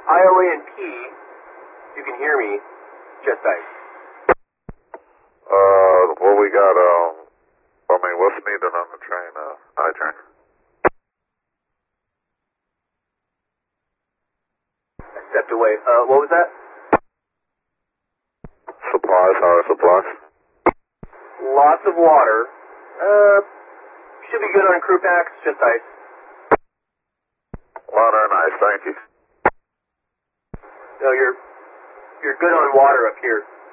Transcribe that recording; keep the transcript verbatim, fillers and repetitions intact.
I O A and P, you can hear me, just ice. Uh, well, we got, um, I mean, what's needed on the train, uh, I train? I stepped away. Uh, what was that? Supplies, how are supplies? Lots of water. Uh, should be good on crew packs, just ice. Water and ice, thank you. No, you're, you're good on water up here.